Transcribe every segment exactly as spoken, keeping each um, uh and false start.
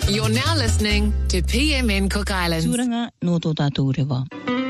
You're now listening to P M N Cook Islands. Turanga no tō tātou rewa.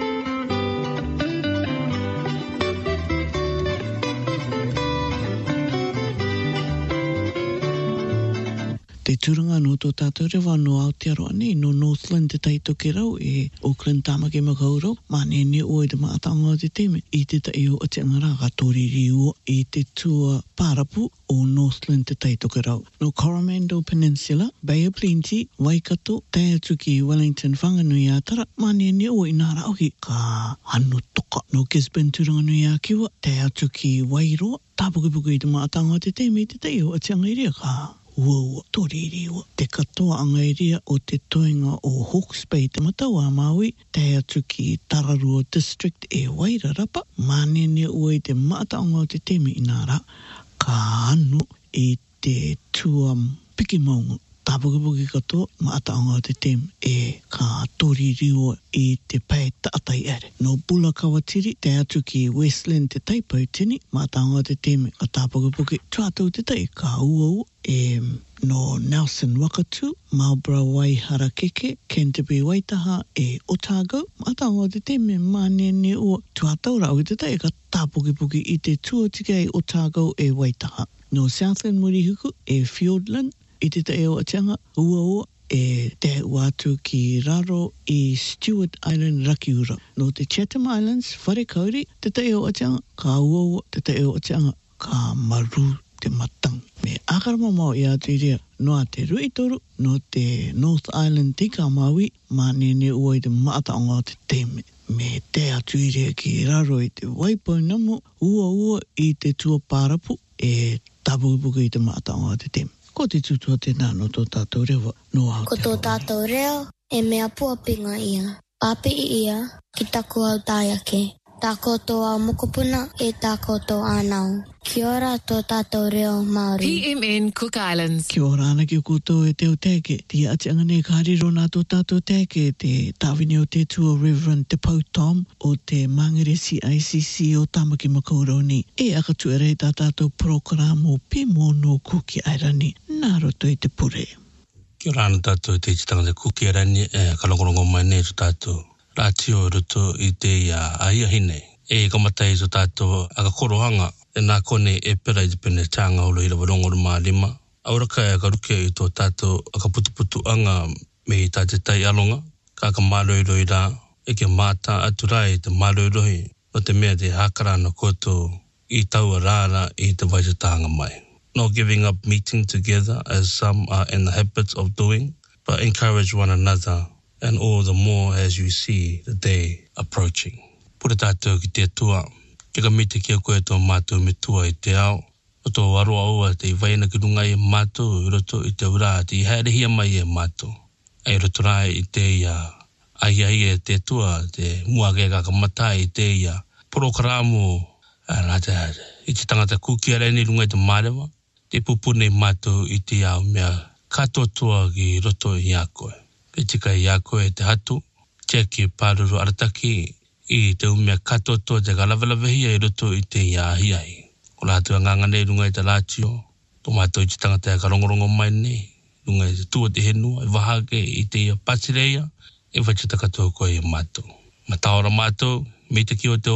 Te turanga no tō tātou rewa no Aotearoa nei, no Northland te taito ke rau, e Auckland Tāmaki Makaurau, mane ne oe te maatanga o te teme, i te tai o te angara ka tōriri ua i te tua Parapu o Northland te taito ke rau. No Coromandel Peninsula, Bay of Plenty, Waikato, te atuki Wellington Whanganui Atara, mane ne oe i nā rauhi ka anu toka. No Gisborne turanga nui a kiwa, te atuki Wairoa, tāpukipuku i te maatanga o te teme, i te tai o te angairia ka ua tōriri ua. Te katoa angairia o te toenga o Hawke's Bay te matau a Maui, te atu ki Tararua District e Wairarapa, manene ua i te maataonga o te teme i nara, ka anu i te tua piki maunga. Tāpukipuki katoa, maataonga o te teme e ka tōriri ua i te pai taatai ere. No Bula Kawatiri, te atu ki Westland te taipau tini, maataonga o te teme ka tāpukipuki tuatau te tai ka ua ua. E no Nelson Wakatu, Marlborough Waiharakeke, Canterbury Waitaha e Otago, maataonga o te teme manene ua tuatau rau i te tai ka tāpukipuki i te tuatika e Otago e Waitaha. No Southland Murihuku e Fiordland, i te tai o Atianga, ua ua e te watu ki Raro i Stewart Island Rakiura. No te Chatham Islands, Wharekauri, te tai o Atianga, ka ua ua, te tai o Atianga, ka Maru te matang. Me akarama mau i atu i rea, no a te Ruitoru, no te North Island tika Maui, manene ua i te maataonga o te teme. Me te atu i rea ki Raro i te Waipaunamo, ua ua i te tua Parapu, e tapukipuki i te maataonga o te teme. Ko te tutua te nāno tō tātou rewa no Aotearoa. Ko tō tātou reo e mea puapinga ia. Papi i ia ki taku au tāiake. Tā koutou au mokopuna e tā koutou ānau. Kia ora tō tātou reo Māori. P M N Cook Islands. Kia ora ana ki o koutou e teo teke. Ti ati angane ka hariro nā tō tātou teke te tāwine o te tua Reverend Te Pau Tom o te Mangere C I C C o Tāmaki Makaurau ni. E aka tuere tā tātou programo Pimo no Kuki Airani. Nā roto i te pure. Kia ora ana tātou te ititanga te Kuki Airani e kalongorongo mai nei tō tātou. Rātio roto i te ia aiahine. E kamatai tō tātou aka korohanga e nā kone e pera i te pene tānga olo i rawa rongoru mā lima. Auraka e aka ruke i tō tātou aka putuputu anga me i tā te tai alonga. Ka aka māloiroi rā e kia mātā atu rai te māloiroi o te mea te hakarana koto i taua rāra i te waitatanga mai. Not giving up meeting together as some are in the habits of doing, but encourage one another. And all the more as you see the day approaching. Pura tātou ki te tua, ke ka mite kia koe tō mātou me tua i te ao, o tō waroa oa te i waina ki runga i mātou, i roto i te ura, te i haerehia mai i mātou. Ai roto rai i te ia, ai ai e te tua, te muage ka kamatai i te ia, porokaramu, rāta, i te tangata Kuki Airani runga i te mārewa, te pupune mātou i te ao mea katotua ki roto i a koe. E tika i a koe te hatu, tia ki pāruru arataki i te umea katoto te kalawalawahia i roto i te ia ahiahi. Ko rātu a ngangane runga i te rātio, tō mātou i te tangata e karongorongo mai nei, runga i te tua te henua, i wahake i te ia patireia, e whachita katoa koe i mātou. Mataora mātou, me te ki o te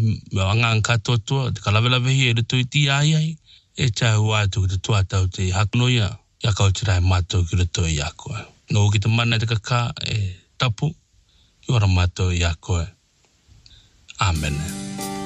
o angang katotoa, te kalawalawahia i roto i te ia ahiahi, e tāhu atu ki te tuatau te hakunoia, i a kautirai mātou ki roto i a koe. No ki te mana te kaka e tapu, i ora mātou i a koe. Amen.